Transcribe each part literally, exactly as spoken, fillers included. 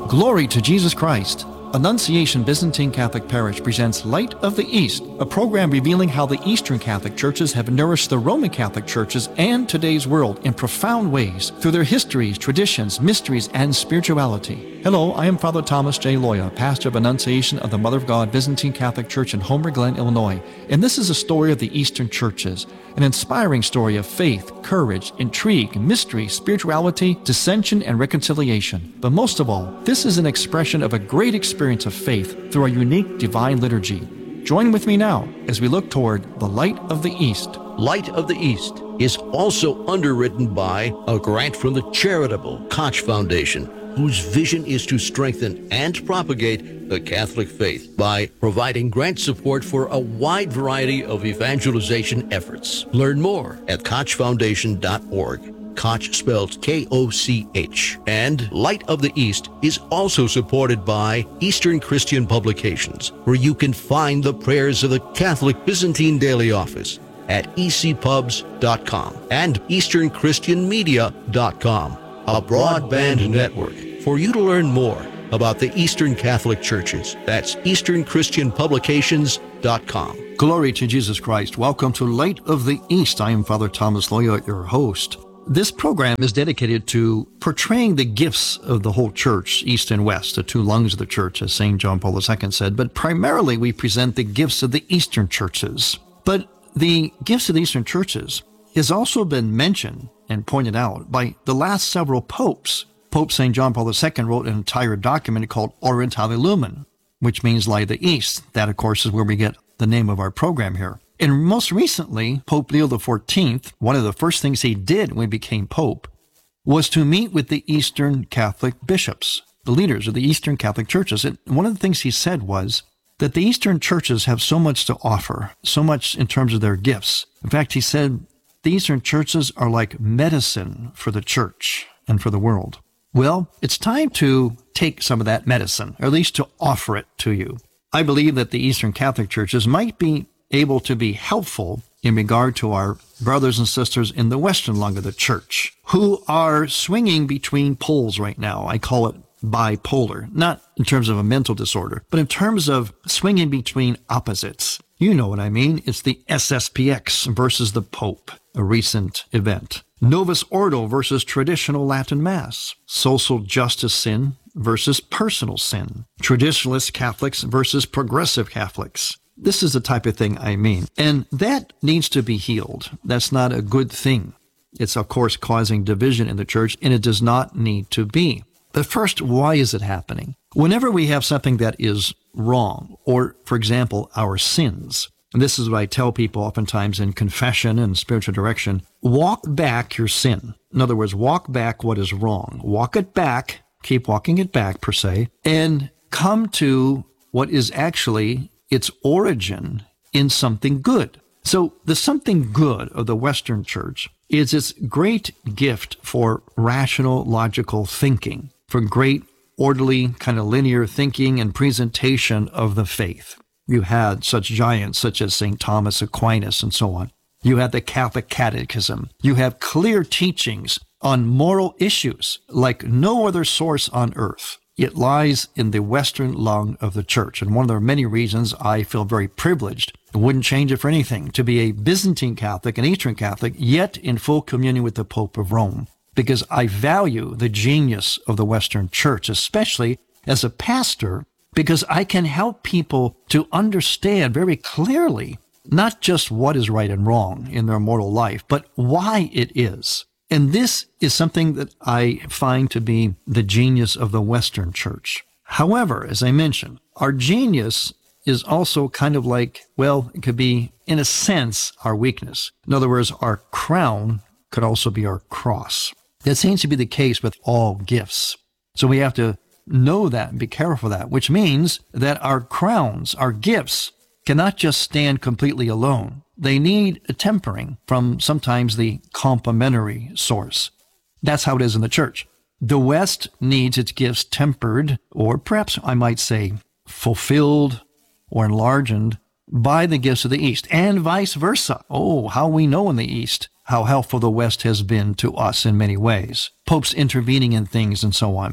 Glory to Jesus Christ. Annunciation Byzantine Catholic Parish presents Light of the East, a program revealing how the Eastern Catholic churches have nourished the Roman Catholic churches and today's world in profound ways through their histories, traditions, mysteries, and spirituality. Hello, I am Father Thomas J. Loya, pastor of Annunciation of the Mother of God Byzantine Catholic Church in Homer Glen, Illinois, and this is a story of the Eastern churches, an inspiring story of faith, courage, intrigue, mystery, spirituality, dissension, and reconciliation. But most of all, this is an expression of a great experience of faith through a unique divine liturgy. Join with me now as we look toward the Light of the East. Light of the East is also underwritten by a grant from the charitable Koch Foundation, whose vision is to strengthen and propagate the Catholic faith by providing grant support for a wide variety of evangelization efforts. Learn more at koch foundation dot org. Koch spelled K O C H. And Light of the East is also supported by Eastern Christian Publications, where you can find the prayers of the Catholic Byzantine Daily Office at e c pubs dot com and eastern christian media dot com, a broadband network for you to learn more about the Eastern Catholic Churches. That's eastern christian publications dot com. Glory to Jesus Christ. Welcome to Light of the East. I am Father Thomas Loya, your host. This program is dedicated to portraying the gifts of the whole church, East and West, the two lungs of the church, as Saint John Paul the Second said, but primarily we present the gifts of the Eastern churches. But the gifts of the Eastern churches has also been mentioned and pointed out by the last several popes. Pope Saint John Paul the Second wrote an entire document called Orientale Lumen, which means Light of the East. That, of course, is where we get the name of our program here. And most recently, Pope Leo the Fourteenth, one of the first things he did when he became Pope was to meet with the Eastern Catholic bishops, the leaders of the Eastern Catholic churches. And one of the things he said was that the Eastern churches have so much to offer, so much in terms of their gifts. In fact, he said the Eastern churches are like medicine for the church and for the world. Well, it's time to take some of that medicine, or at least to offer it to you. I believe that the Eastern Catholic churches might be able to be helpful in regard to our brothers and sisters in the Western lung of the church, who are swinging between poles right now. I call it bipolar, not in terms of a mental disorder, but in terms of swinging between opposites. You know what I mean. It's the S S P X versus the Pope, a recent event. Novus Ordo versus traditional Latin Mass. Social justice sin versus personal sin. Traditionalist Catholics versus progressive Catholics. This is the type of thing I mean. And that needs to be healed. That's not a good thing. It's, of course, causing division in the church, and it does not need to be. But first, why is it happening? Whenever we have something that is wrong, or, for example, our sins, and this is what I tell people oftentimes in confession and spiritual direction, walk back your sin. In other words, walk back what is wrong. Walk it back, keep walking it back, per se, and come to what is actually its origin in something good. So the something good of the Western Church is its great gift for rational, logical thinking, for great, orderly, kind of linear thinking and presentation of the faith. You had such giants such as Saint Thomas Aquinas and so on. You had the Catholic Catechism. You have clear teachings on moral issues like no other source on earth. It lies in the Western lung of the church. And one of the many reasons I feel very privileged, I wouldn't change it for anything, to be a Byzantine Catholic, an Eastern Catholic, yet in full communion with the Pope of Rome, because I value the genius of the Western Church, especially as a pastor, because I can help people to understand very clearly not just what is right and wrong in their mortal life, but why it is. And this is something that I find to be the genius of the Western Church. However, as I mentioned, our genius is also kind of like, well, it could be, in a sense, our weakness. In other words, our crown could also be our cross. That seems to be the case with all gifts. So we have to know that and be careful of that, which means that our crowns, our gifts, cannot just stand completely alone. They need a tempering from sometimes the complementary source. That's how it is in the church. The West needs its gifts tempered, or perhaps I might say fulfilled or enlarged by the gifts of the East, and vice versa. Oh, how we know in the East how helpful the West has been to us in many ways. Popes intervening in things and so on.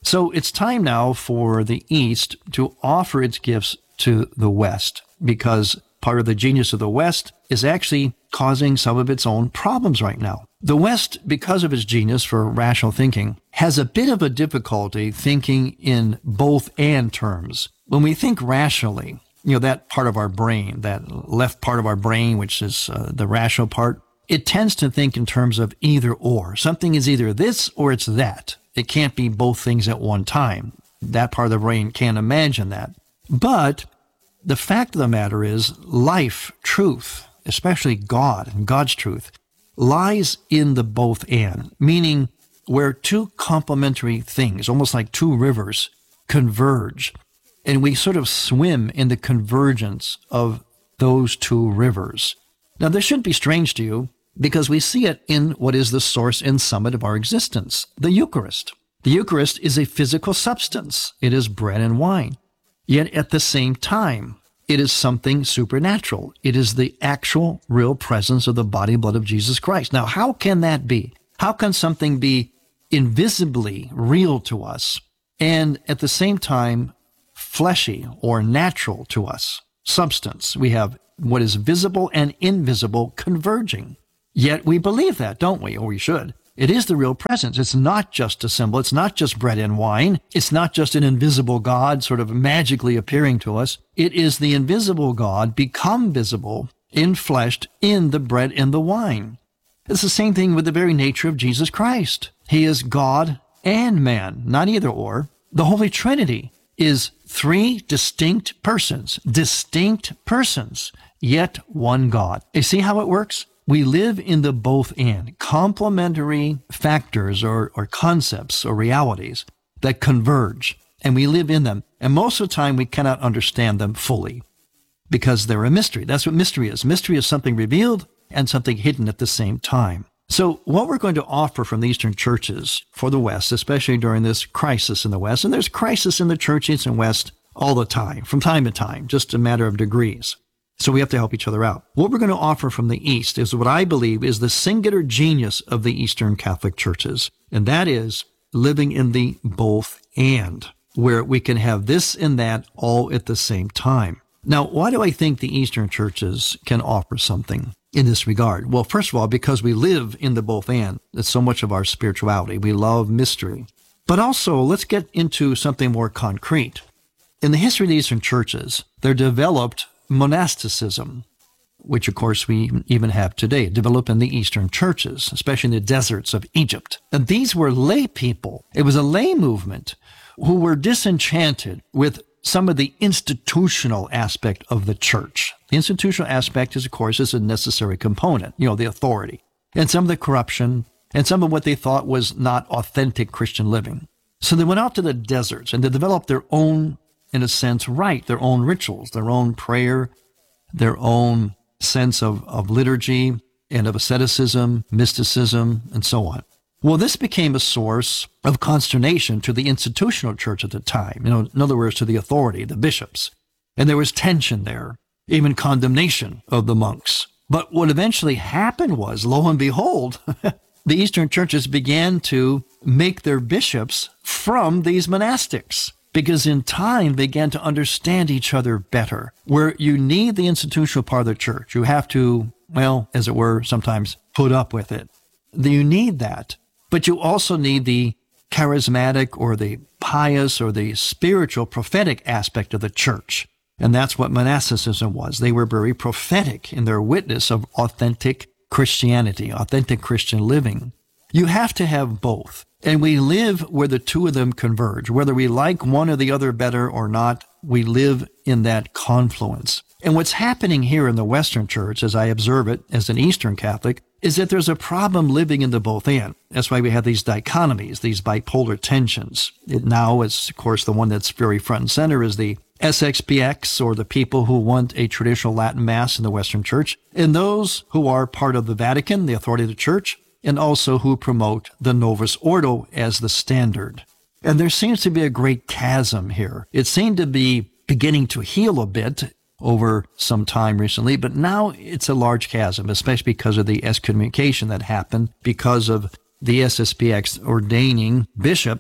So it's time now for the East to offer its gifts to the West, because part of the genius of the West is actually causing some of its own problems right now. The West, because of its genius for rational thinking, has a bit of a difficulty thinking in both and terms. When we think rationally, you know, that part of our brain, that left part of our brain, which is uh, the rational part, it tends to think in terms of either or. Something is either this or it's that. It can't be both things at one time. That part of the brain can't imagine that. But the fact of the matter is, life, truth, especially God and God's truth, lies in the both and, meaning where two complementary things, almost like two rivers, converge, and we sort of swim in the convergence of those two rivers. Now, this shouldn't be strange to you, because we see it in what is the source and summit of our existence, the Eucharist. The Eucharist is a physical substance. It is bread and wine. Yet at the same time, it is something supernatural. It is the actual, real presence of the body and blood of Jesus Christ. Now, how can that be? How can something be invisibly real to us and at the same time fleshy or natural to us? Substance. We have what is visible and invisible converging. Yet we believe that, don't we? Or we should. It is the real presence. It's not just a symbol. It's not just bread and wine. It's not just an invisible God sort of magically appearing to us. It is the invisible God become visible, infleshed in the bread and the wine. It's the same thing with the very nature of Jesus Christ. He is God and man, not either or. The Holy Trinity is three distinct persons, distinct persons, yet one God. You see how it works? We live in the both and, complementary factors or, or concepts or realities that converge, and we live in them. And most of the time, we cannot understand them fully because they're a mystery. That's what mystery is. Mystery is something revealed and something hidden at the same time. So what we're going to offer from the Eastern churches for the West, especially during this crisis in the West, and there's crisis in the church East and West all the time, from time to time, just a matter of degrees. So we have to help each other out. What we're going to offer from the East is what I believe is the singular genius of the Eastern Catholic churches, and that is living in the both and, where we can have this and that all at the same time. Now, why do I think the Eastern churches can offer something in this regard? Well, first of all, because we live in the both and. It's so much of our spirituality. We love mystery. But also, let's get into something more concrete. In the history of the Eastern churches, there developed monasticism, which of course we even have today, developed in the Eastern churches, especially in the deserts of Egypt. And these were lay people. It was a lay movement who were disenchanted with some of the institutional aspect of the church. The institutional aspect is, of course, is a necessary component, you know, the authority, and some of the corruption, and some of what they thought was not authentic Christian living. So they went out to the deserts and they developed their own, in a sense, right, their own rituals, their own prayer, their own sense of, of liturgy and of asceticism, mysticism, and so on. Well, this became a source of consternation to the institutional church at the time, you know, in other words, to the authority, the bishops. And there was tension there, even condemnation of the monks. But what eventually happened was, lo and behold, the Eastern churches began to make their bishops from these monastics, because in time they began to understand each other better. Where you need the institutional part of the church, you have to, well, as it were, sometimes put up with it. You need that, but you also need the charismatic or the pious or the spiritual prophetic aspect of the church. And that's what monasticism was. They were very prophetic in their witness of authentic Christianity, authentic Christian living. You have to have both. And we live where the two of them converge. Whether we like one or the other better or not, we live in that confluence. And what's happening here in the Western church, as I observe it as an Eastern Catholic, is that there's a problem living in the both and. That's why we have these dichotomies, these bipolar tensions. It now is, of course, the one that's very front and center is the S X P X, or the people who want a traditional Latin Mass in the Western church, and those who are part of the Vatican, the authority of the church, and also who promote the Novus Ordo as the standard. And there seems to be a great chasm here. It seemed to be beginning to heal a bit over some time recently, but now it's a large chasm, especially because of the excommunication that happened because of the S S P X ordaining bishops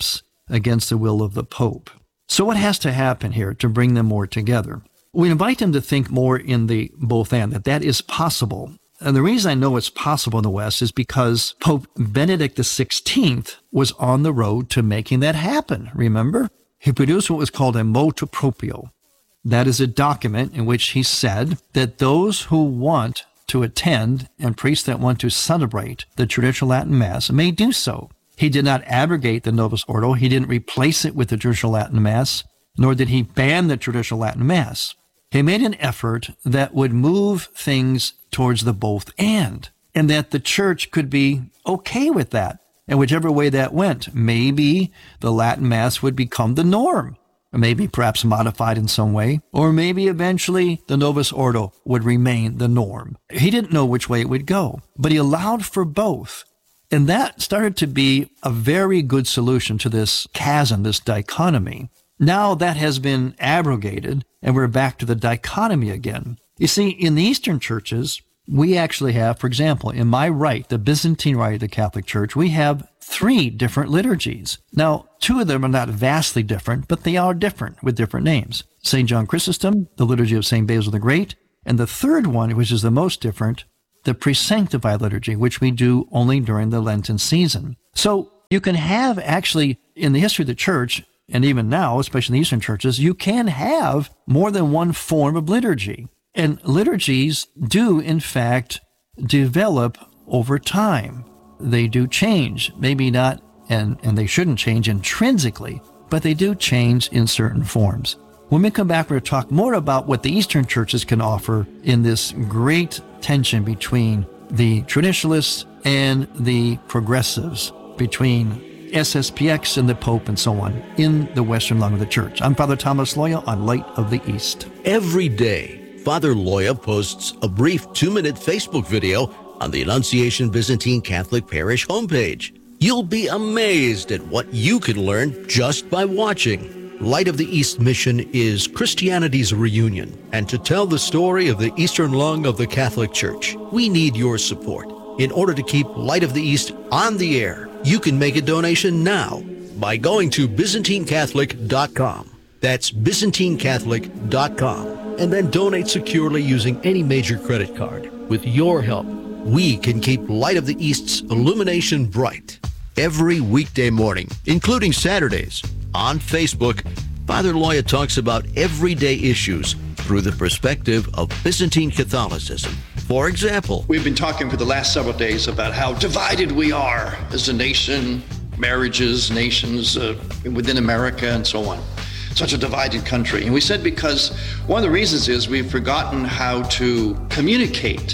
against the will of the Pope. So what has to happen here to bring them more together? We invite them to think more in the both and, that that is possible. And the reason I know it's possible in the West is because Pope Benedict the sixteenth was on the road to making that happen, remember? He produced what was called a motu proprio. That is a document in which he said that those who want to attend and priests that want to celebrate the traditional Latin Mass may do so. He did not abrogate the Novus Ordo. He didn't replace it with the traditional Latin Mass, nor did he ban the traditional Latin Mass. He made an effort that would move things towards the both and, and that the church could be okay with that. And whichever way that went, maybe the Latin Mass would become the norm, or maybe perhaps modified in some way, or maybe eventually the Novus Ordo would remain the norm. He didn't know which way it would go, but he allowed for both. And that started to be a very good solution to this chasm, this dichotomy. Now that has been abrogated, and we're back to the dichotomy again. You see, in the Eastern churches, we actually have, for example, in my rite, the Byzantine Rite of the Catholic Church, we have three different liturgies. Now, two of them are not vastly different, but they are different with different names. Saint John Chrysostom, the liturgy of Saint Basil the Great, and the third one, which is the most different, the pre-sanctified liturgy, which we do only during the Lenten season. So you can have actually, in the history of the church, and even now, especially in the Eastern churches, you can have more than one form of liturgy. And liturgies do, in fact, develop over time. They do change, maybe not, and, and they shouldn't change intrinsically, but they do change in certain forms. When we come back, we're going to talk more about what the Eastern churches can offer in this great tension between the traditionalists and the progressives, between S S P X and the Pope and so on, in the Western lung of the church. I'm Father Thomas Loya on Light of the East. Every day, Father Loya posts a brief two-minute Facebook video on the Annunciation Byzantine Catholic Parish homepage. You'll be amazed at what you can learn just by watching. Light of the East mission is Christianity's reunion, and to tell the story of the Eastern lung of the Catholic Church, we need your support. In order to keep Light of the East on the air, you can make a donation now by going to Byzantine Catholic dot com. That's Byzantine Catholic dot com. And then donate securely using any major credit card. With your help, we can keep Light of the East's illumination bright. Every weekday morning, including Saturdays, on Facebook, Father Loya talks about everyday issues through the perspective of Byzantine Catholicism. For example, we've been talking for the last several days about how divided we are as a nation, marriages, nations uh, within America, and so on. Such a divided country. And we said because one of the reasons is we've forgotten how to communicate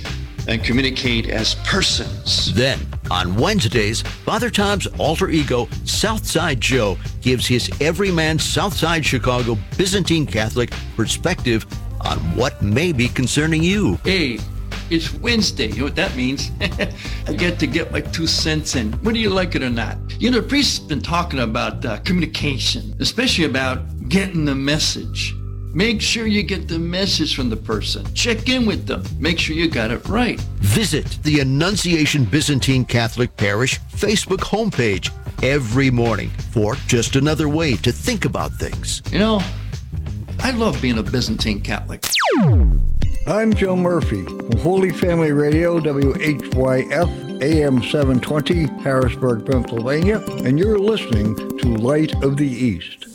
and communicate as persons. Then, on Wednesdays, Father Tom's alter ego, Southside Joe, gives his everyman Southside Chicago Byzantine Catholic perspective on what may be concerning you. Hey, it's Wednesday. You know what that means? I get to get my two cents in, whether you like it or not. You know, the priest's been talking about uh, communication, especially about getting the message. Make sure you get the message from the person. Check in with them. Make sure you got it right. Visit the Annunciation Byzantine Catholic Parish Facebook homepage every morning for just another way to think about things. You know, I love being a Byzantine Catholic. I'm Joe Murphy from Holy Family Radio, W H Y F, A M seven twenty, Harrisburg, Pennsylvania, and you're listening to Light of the East.